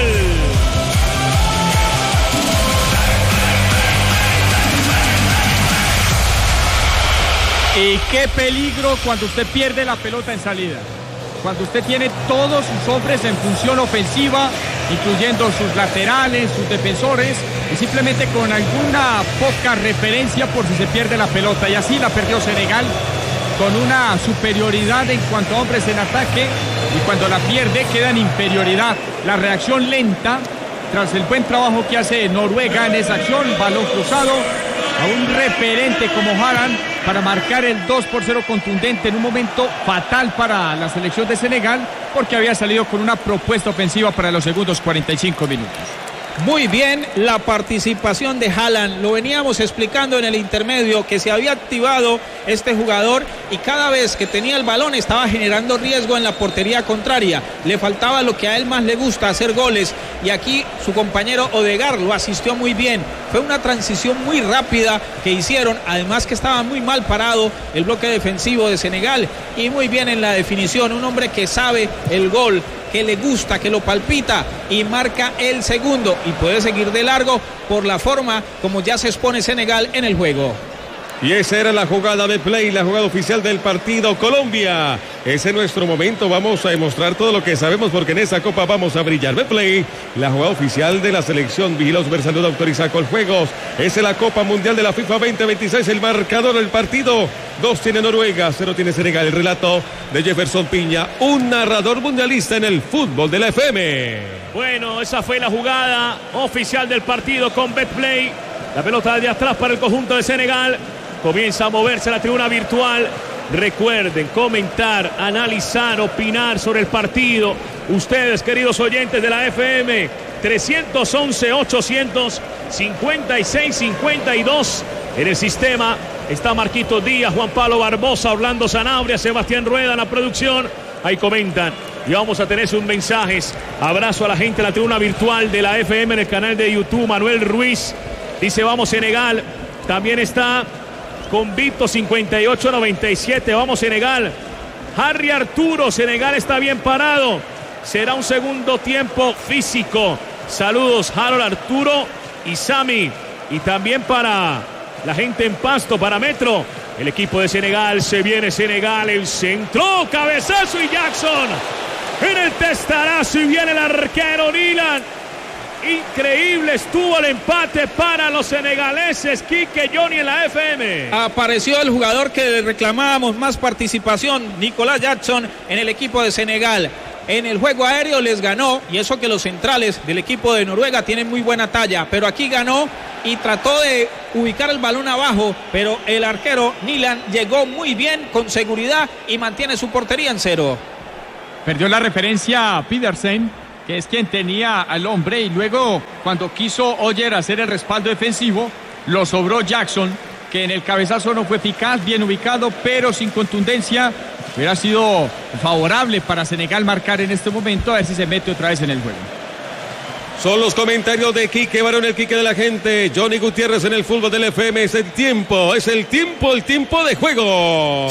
Y qué peligro cuando usted pierde la pelota en salida. Cuando usted tiene todos sus hombres en función ofensiva, incluyendo sus laterales, sus defensores, y simplemente con alguna poca referencia por si se pierde la pelota. Y así la perdió Senegal, con una superioridad en cuanto a hombres en ataque, y cuando la pierde queda en inferioridad. La reacción lenta, tras el buen trabajo que hace Noruega en esa acción, balón cruzado a un referente como Haaland para marcar el 2-0 contundente en un momento fatal para la selección de Senegal, porque había salido con una propuesta ofensiva para los segundos 45 minutos. Muy bien la participación de Haaland, lo veníamos explicando en el intermedio, que se había activado este jugador y cada vez que tenía el balón estaba generando riesgo en la portería contraria. Le faltaba lo que a él más le gusta, hacer goles, y aquí su compañero Odegaard lo asistió muy bien. Fue una transición muy rápida que hicieron, además que estaba muy mal parado el bloque defensivo de Senegal, y muy bien en la definición, un hombre que sabe el gol, que le gusta, que lo palpita y marca el segundo, y puede seguir de largo por la forma como ya se expone Senegal en el juego. Y esa era la jugada de play, la jugada oficial del partido. Colombia, ese es nuestro momento, vamos a demostrar todo lo que sabemos, porque en esa copa vamos a brillar. Betplay, la jugada oficial de la selección. Vigila Supersalud, autoriza con juegos. Esa es la Copa Mundial de la FIFA 2026, el marcador del partido. 2 tiene Noruega, 0 tiene Senegal. El relato de Jefferson Piña, un narrador mundialista en el fútbol de la FM. Bueno, esa fue la jugada oficial del partido con Betplay. La pelota de atrás para el conjunto de Senegal. Comienza a moverse la tribuna virtual. Recuerden comentar, analizar, opinar sobre el partido. Ustedes, queridos oyentes de la FM, 311-856-52. En el sistema está Marquito Díaz, Juan Pablo Barbosa, Orlando Sanabria, Sebastián Rueda en la producción. Ahí comentan. Y vamos a tener sus mensajes. Abrazo a la gente de la tribuna virtual de la FM en el canal de YouTube. Manuel Ruiz dice vamos Senegal. También está Convicto 5897, vamos Senegal. Harry Arturo, Senegal está bien parado. Será un segundo tiempo físico. Saludos Harold, Arturo y Sami. Y también para la gente en Pasto, para Metro. El equipo de Senegal, se viene Senegal, el centro, cabezazo y Jackson. En el testarazo y viene el arquero Nilan. Increíble estuvo el empate para los senegaleses. Quique, Johnny en la FM. Apareció el jugador que reclamábamos más participación, Nicolás Jackson, en el equipo de Senegal. en el juego aéreo les ganó, y eso que los centrales del equipo de Noruega tienen muy buena talla, pero aquí ganó y trató de ubicar el balón abajo, pero el arquero Nilan llegó muy bien, con seguridad, y mantiene su portería en 0. Perdió la referencia a Pedersen, que es quien tenía al hombre, y luego cuando quiso Oyer hacer el respaldo defensivo, lo sobró Jackson, que en el cabezazo no fue eficaz, bien ubicado, pero sin contundencia. Hubiera sido favorable para Senegal marcar en este momento, a ver si se mete otra vez en el juego. Son los comentarios de Quique Barón, el Quique de la gente. Johnny Gutiérrez en el fútbol del FM. Es el tiempo de juego.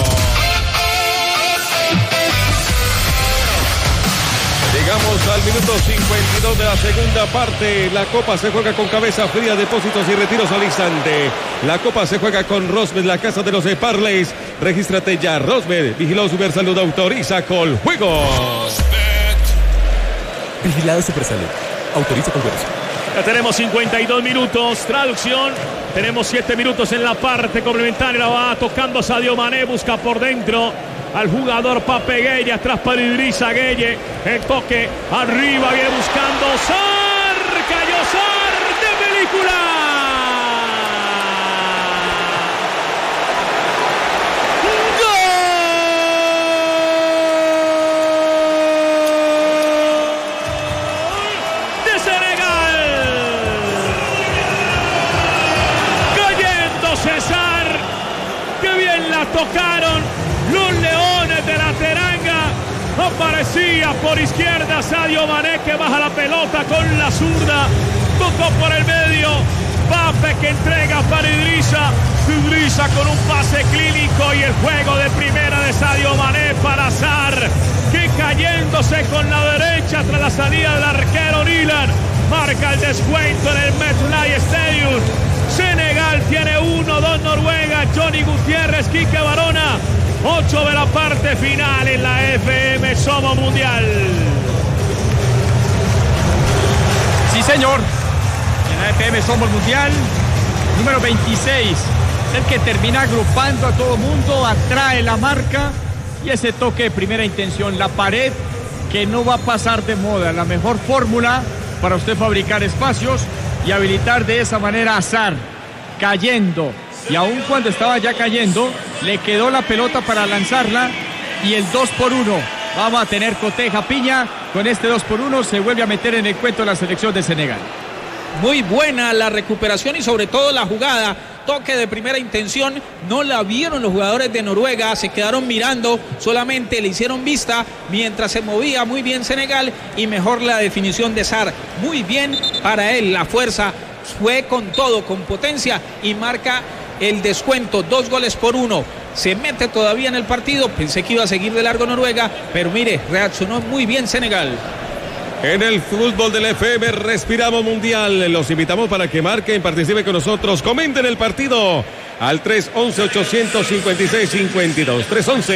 Llegamos al minuto 52 de la segunda parte. La Copa se juega con cabeza fría, depósitos y retiros al instante. La Copa se juega con Rosmed, la casa de los Parleys. Regístrate ya, Rosmed. Vigilado Supersalud, autoriza Coljuegos. Vigilado Supersalud. Autoriza Coljuegos. Ya tenemos 52 minutos. Traducción. Tenemos 7 minutos en la parte complementaria. La va tocando Sadio Mané. Busca por dentro al jugador Pape Gueye. Atrás para Idrissa Gueye. El toque arriba. Viene buscando Sar. Cayó Sar de película. César, que bien la tocaron los leones de la Teranga. Aparecía por izquierda Sadio Mané, que baja la pelota con la zurda, tocó por el medio, Pape que entrega para Idrissa con un pase clínico, y el juego de primera de Sadio Mané para Sar, que cayéndose con la derecha tras la salida del arquero Nilan, marca el descuento en el MetLife Stadium. Senegal tiene 1-2 Noruega. Johnny Gutiérrez, Quique Barona. 8 de la parte final en la FM Somos Mundial. Sí, señor. En la FM Somos Mundial. Número 26. Es el que termina agrupando a todo mundo. Atrae la marca. Y ese toque de primera intención. La pared que no va a pasar de moda. La mejor fórmula para usted fabricar espacios y habilitar de esa manera a Sar, cayendo, y aun cuando estaba ya cayendo, le quedó la pelota para lanzarla, y el 2-1, vamos a tener coteja piña, con este 2-1 se vuelve a meter en el cuento la selección de Senegal. Muy buena la recuperación y sobre todo la jugada, toque de primera intención, no la vieron los jugadores de Noruega, se quedaron mirando, solamente le hicieron vista mientras se movía muy bien Senegal, y mejor la definición de Sar, muy bien para él, la fuerza fue con todo, con potencia, y marca el descuento, 2-1, se mete todavía en el partido. Pensé que iba a seguir de largo Noruega, pero mire, reaccionó muy bien Senegal. En el fútbol del FM respiramos mundial. Los invitamos para que marquen, participen con nosotros, comenten el partido al 311-856-52.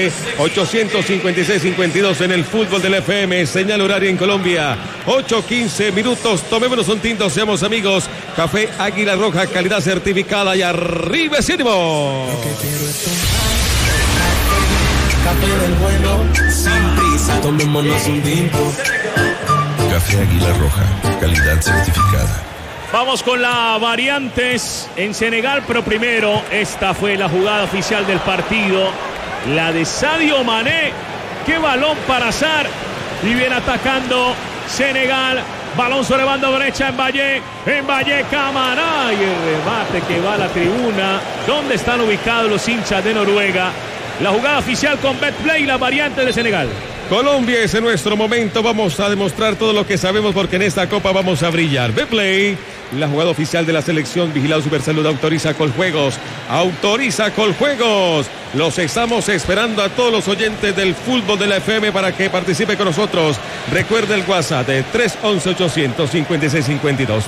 311-856-52 en el fútbol del FM. Señal horaria en Colombia. 8:15 minutos. Tomémonos un tinto, seamos amigos. Café Águila Roja, calidad certificada, y arriba sirvo. Café del bueno, sin prisa, tomémonos un tinto. Café Águila Roja, calidad certificada. Vamos con las variantes en Senegal, pero primero esta fue la jugada oficial del partido, la de Sadio Mané. Qué balón para Sar, y viene atacando Senegal. Balón sobre banda derecha en Valle Camara, y el remate que va a la tribuna. ¿Dónde están ubicados los hinchas de Noruega? La jugada oficial con Betplay, la variante de Senegal. Colombia es en nuestro momento, vamos a demostrar todo lo que sabemos, porque en esta copa vamos a brillar. Betplay, la jugada oficial de la selección, vigilado Supersalud, autoriza Coljuegos. Los estamos esperando a todos los oyentes del fútbol de la FM para que participe con nosotros. Recuerde el WhatsApp de 311-856-52.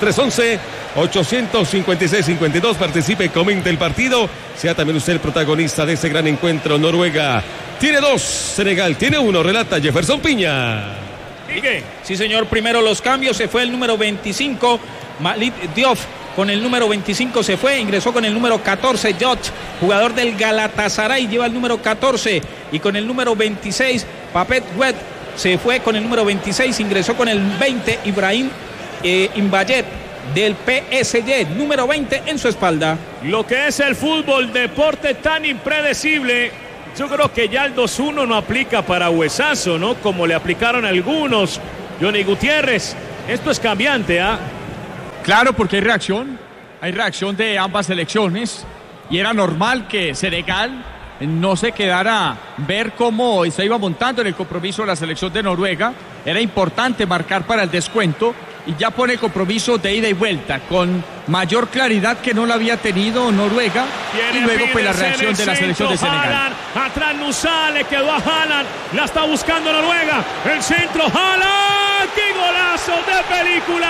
311-856-52. Participe, comente el partido. Sea también usted el protagonista de este gran encuentro. Noruega tiene 2, Senegal tiene 1. Relata Jefferson Piña. ¿Qué? Sí, señor. Primero los cambios. Se fue el número 25, Malik Diop. Con el número 25 se fue, ingresó con el número 14, George, jugador del Galatasaray, lleva el número 14. Y con el número 26, Papet Wet, se fue con el número 26, ingresó con el 20 Ibrahim Imbayet del PSG, número 20 en su espalda. Lo que es el fútbol, deporte tan impredecible. Yo creo que ya el 2-1 no aplica para Huesazo, ¿no? Como le aplicaron algunos. Johnny Gutiérrez, esto es cambiante, ¿ah? Claro, porque hay reacción de ambas selecciones y era normal que Senegal no se quedara ver cómo se iba montando en el compromiso de la selección de Noruega. Era importante marcar para el descuento y ya pone compromiso de ida y vuelta con mayor claridad que no la había tenido Noruega. Y luego pues la reacción de la selección de Senegal. Haaland, atrás Nusa, le quedó a Haaland, la está buscando Noruega, el centro, Haaland, ¡qué golazo de película!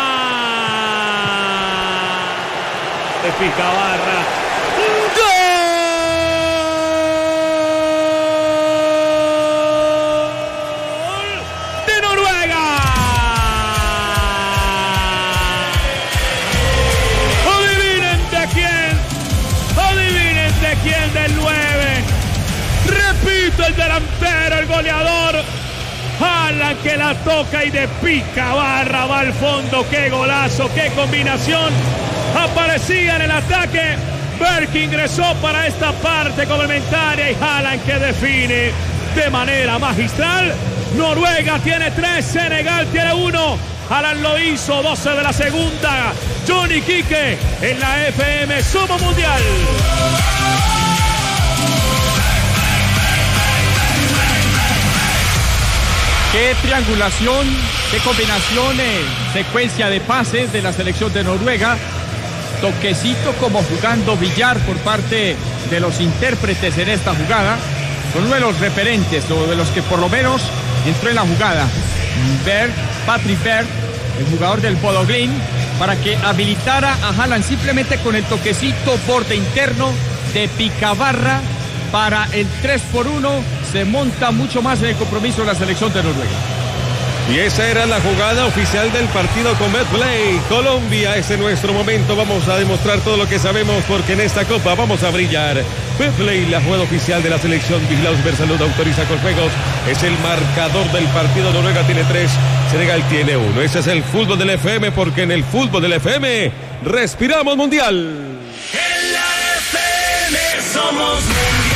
De Picabarra, ¡gol! De Noruega. Adivinen de quién, del 9. Repito, el delantero, el goleador. Haaland, que la toca y de Picabarra va al fondo. Qué golazo, qué combinación. Aparecía en el ataque. Berg ingresó para esta parte complementaria y Haaland que define de manera magistral. Noruega tiene 3, Senegal tiene 1. Haaland lo hizo, 12 de la segunda. Johnny Quique en la FM Somos Mundial. Qué triangulación, qué combinación, secuencia de pases de la selección de Noruega. Toquecito como jugando billar por parte de los intérpretes en esta jugada. Son uno de los referentes, o de los que por lo menos entró en la jugada. Patrick Berg, el jugador del Bodo Glimt, para que habilitara a Haaland simplemente con el toquecito borde interno de Picabarra para el 3-1. Se monta mucho más en el compromiso de la selección de Noruega. Y esa era la jugada oficial del partido con Betplay. Colombia, ese es nuestro momento. Vamos a demostrar todo lo que sabemos porque en esta copa vamos a brillar. Betplay, la jugada oficial de la selección. Vigilado Supersalud, autoriza con juegos. Es el marcador del partido. Noruega tiene 3, Senegal tiene 1. Ese es el fútbol del FM porque en el fútbol del FM respiramos mundial. En la FM somos mundial.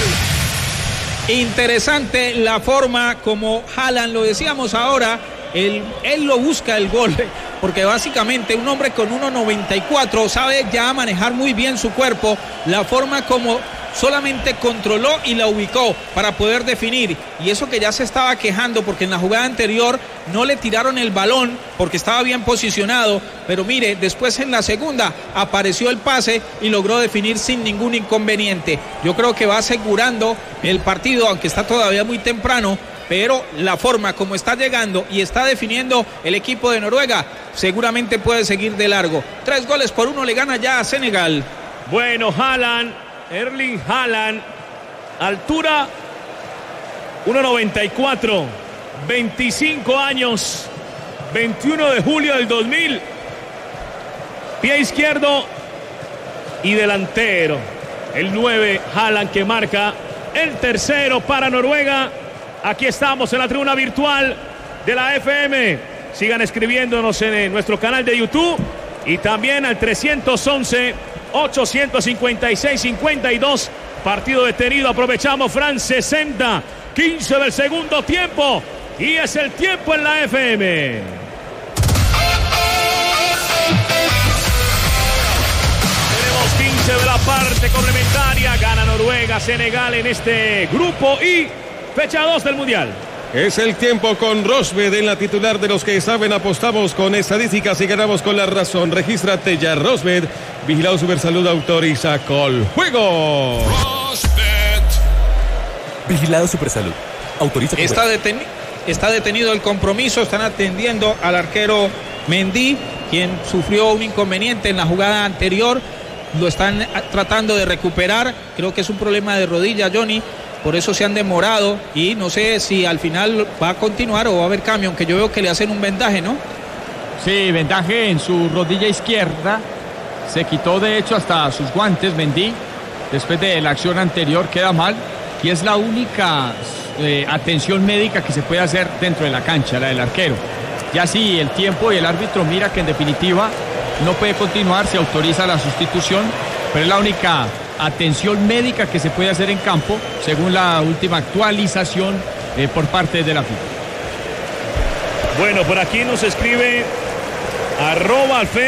Interesante la forma como Haaland, lo decíamos ahora, él lo busca el gol, porque básicamente un hombre con 1.94 sabe ya manejar muy bien su cuerpo, la forma como solamente controló y la ubicó para poder definir, y eso que ya se estaba quejando porque en la jugada anterior no le tiraron el balón porque estaba bien posicionado, pero mire, después en la segunda apareció el pase y logró definir sin ningún inconveniente. Yo creo que va asegurando el partido, aunque está todavía muy temprano, pero la forma como está llegando y está definiendo el equipo de Noruega seguramente puede seguir de largo. 3-1 le gana ya a Senegal. Bueno, Erling Haaland, altura 1.94, 25 años, 21 de julio del 2000, pie izquierdo y delantero. El 9, Haaland, que marca el tercero para Noruega. Aquí estamos en la tribuna virtual de la FM. Sigan escribiéndonos en nuestro canal de YouTube y también al 311-856-52. Partido detenido. Aprovechamos, Fran, 60, 15 del segundo tiempo. Y es el tiempo en la FM. Tenemos 15 de la parte complementaria. Gana Noruega, Senegal en este grupo y fecha 2 del Mundial. Es el tiempo con Rosbed en la titular de los que saben. Apostamos con estadísticas y ganamos con la razón. Regístrate ya, Rosbed. Vigilado Supersalud, autoriza Col Juego. Vigilado Supersalud, autoriza Col Juego. Está detenido el compromiso. Están atendiendo al arquero Mendy, quien sufrió un inconveniente en la jugada anterior. Lo están tratando de recuperar. Creo que es un problema de rodilla, Johnny. Por eso se han demorado y no sé si al final va a continuar o va a haber cambio, aunque yo veo que le hacen un vendaje, ¿no? Sí, vendaje en su rodilla izquierda. Se quitó de hecho hasta sus guantes, Mendy. Después de la acción anterior queda mal y es la única atención médica que se puede hacer dentro de la cancha, la del arquero. Ya si el tiempo y el árbitro mira que en definitiva no puede continuar, se autoriza la sustitución, pero es la única atención médica que se puede hacer en campo según la última actualización por parte de la FIFA. Bueno, por aquí nos escribe @Alfe